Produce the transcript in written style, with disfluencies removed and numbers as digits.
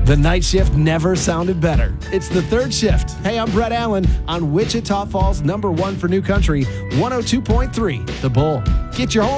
The night shift never sounded better. It's the third shift. Hey, I'm Brett Allen on Wichita Falls, #1 for New Country, 102.3 The Bull. Get your horn.